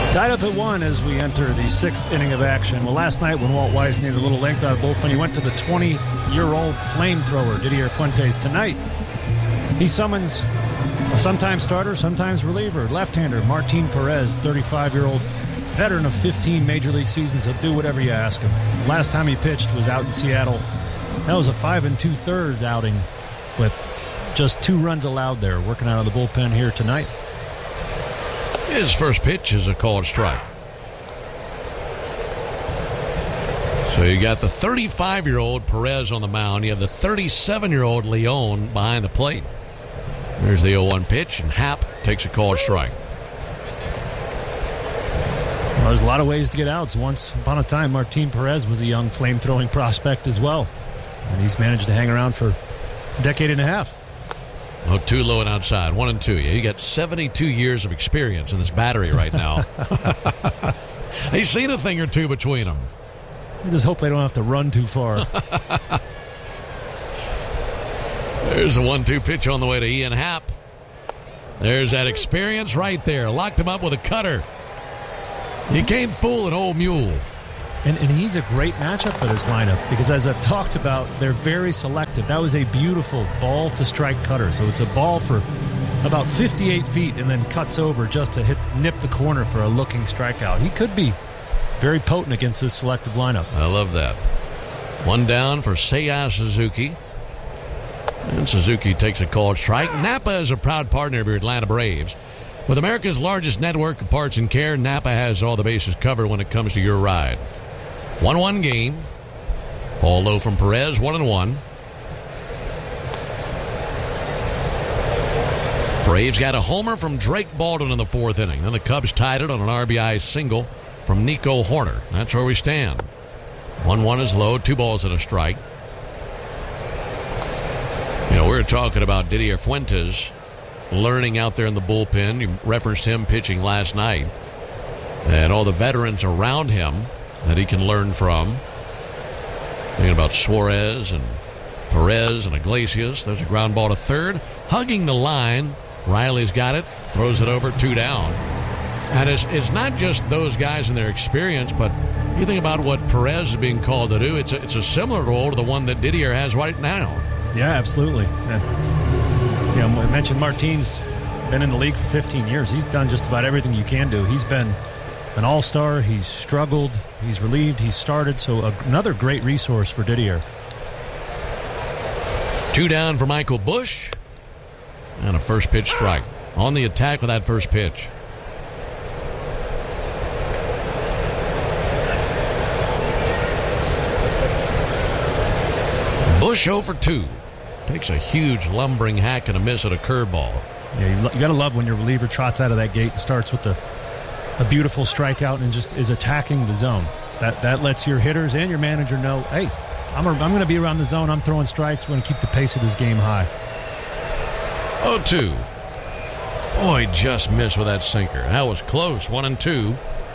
Tied up at 1 as we enter the 6th inning of action. Well, last night when Walt Weiss needed a little length out of bullpen, he went to the 20-year-old flamethrower, Didier Fuentes. Tonight, he summons a sometimes starter, sometimes reliever, left-hander Martin Perez, 35-year-old veteran of 15 Major League seasons. He'll do whatever you ask him. Last time he pitched was out in Seattle. That was a 5 2/3 outing with just 2 runs allowed there. Working out of the bullpen here tonight. His first pitch is a called strike. So you got the 35-year-old Perez on the mound. You have the 37-year-old Leon behind the plate. There's the 0-1 pitch, and Happ takes a called strike. Well, there's a lot of ways to get outs. Once upon a time, Martin Perez was a young flame-throwing prospect as well. And he's managed to hang around for a decade and a half. Oh, 2 low and outside, 1-2. Yeah, you got 72 years of experience in this battery right now. He's seen a thing or two between them. I just hope they don't have to run too far. There's a 1-2 pitch on the way to Ian Happ. There's that experience right there. Locked him up with a cutter. You can't fool an old mule. And he's a great matchup for this lineup because, as I've talked about, they're very selective. That was a beautiful ball-to-strike cutter. So it's a ball for about 58 feet and then cuts over just to nip the corner for a looking strikeout. He could be very potent against this selective lineup. I love that. 1 down for Seiya Suzuki. And Suzuki takes a called strike. Napa is a proud partner of your Atlanta Braves. With America's largest network of parts and care, Napa has all the bases covered when it comes to your ride. 1-1 game. Ball low from Perez, 1-1. Braves got a homer from Drake Baldwin in the 4th inning. Then the Cubs tied it on an RBI single from Nico Horner. That's where we stand. 1-1 is low, 2 balls and a strike. You know, we were talking about Didier Fuentes learning out there in the bullpen. You referenced him pitching last night. And all the veterans around him that he can learn from. Thinking about Suarez and Perez and Iglesias. There's a ground ball to third. Hugging the line. Riley's got it. Throws it over, 2 down. And it's not just those guys and their experience, but you think about what Perez is being called to do. It's a similar role to the one that Didier has right now. Yeah, absolutely. And, I mentioned Martin's been in the league for 15 years. He's done just about everything you can do. He's been an all-star. He's struggled. He's relieved. He's started. So another great resource for Didier. 2 down for Michael Busch. And a first pitch strike. On the attack with that first pitch. Busch 0 for 2. Takes a huge lumbering hack and a miss at a curveball. Yeah, you got to love when your reliever trots out of that gate and starts with a beautiful strikeout and just is attacking the zone. That lets your hitters and your manager know, hey, I'm going to be around the zone. I'm throwing strikes. We're going to keep the pace of this game high. 0-2. Boy, just missed with that sinker. That was close. 1-2.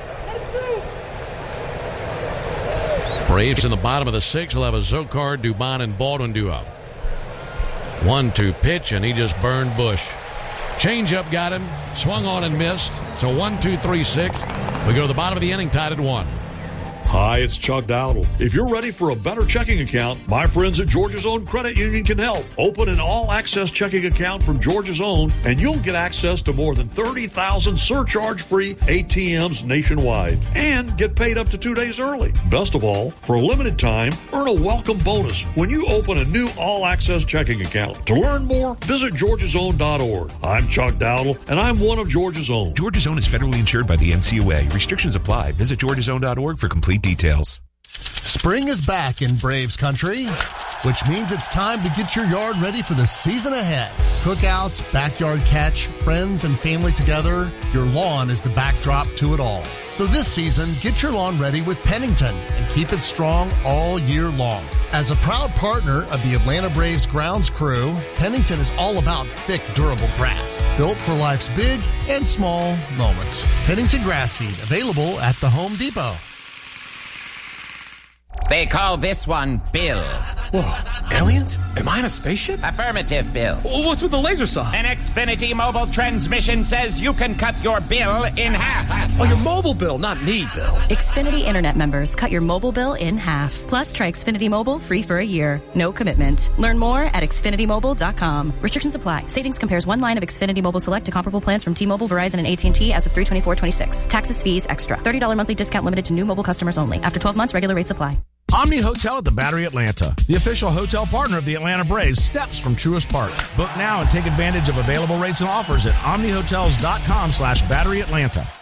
Braves in the bottom of the 6th will have a Zokar, Dubon, and Baldwin due up. 1-2 pitch, and he just burned Busch. Changeup got him, swung on and missed. So 1-2-3-6. We go to the bottom of the inning, tied at 1. Hi, it's Chuck Dowdle. If you're ready for a better checking account, my friends at Georgia's Own Credit Union can help. Open an all-access checking account from Georgia's Own, and you'll get access to more than 30,000 surcharge-free ATMs nationwide, and get paid up to 2 days early. Best of all, for a limited time, earn a welcome bonus when you open a new all-access checking account. To learn more, visit georgiasown.org. I'm Chuck Dowdle, and I'm one of Georgia's Own. Georgia's Own is federally insured by the NCUA. Restrictions apply. Visit georgiasown.org for complete details. Spring is back in Braves country, which means it's time to get your yard ready for the season ahead. Cookouts, backyard catch, friends and family together, your lawn is the backdrop to it all. So this season, get your lawn ready with Pennington and keep it strong all year long. As a proud partner of the Atlanta Braves grounds crew, Pennington is all about thick, durable grass, built for life's big and small moments. Pennington grass seed, available at the Home Depot. They call this one Bill. Whoa, Aliens? Am I in a spaceship? Affirmative, Bill. What's with the laser saw? An Xfinity mobile transmission says you can cut your bill in half. Oh, your mobile bill, not me, Bill. Xfinity Internet members, cut your mobile bill in half. Plus, try Xfinity Mobile free for a year. No commitment. Learn more at XfinityMobile.com. Restrictions apply. Savings compares one line of Xfinity Mobile Select to comparable plans from T-Mobile, Verizon, and AT&T as of 3/24/26. Taxes, fees, extra. $30 monthly discount limited to new mobile customers only. After 12 months, regular rates apply. Omni Hotel at the Battery Atlanta, the official hotel partner of the Atlanta Braves, steps from Truist Park. Book now and take advantage of available rates and offers at omnihotels.com/BatteryAtlanta.